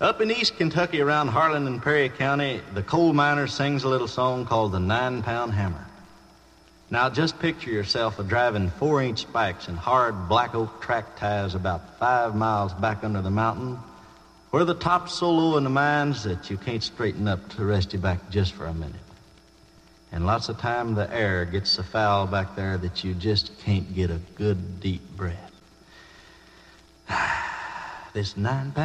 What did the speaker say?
Up in East Kentucky around Harlan and Perry County, the coal miner sings a little song called the 9-Pound Hammer. Now just picture yourself driving 4-inch spikes and hard black oak track ties about 5 miles back under the mountain, where the top's so low in the mines that you can't straighten up to rest your back just for a minute. And lots of time the air gets so foul back there that you just can't get a good deep breath. This 9-pound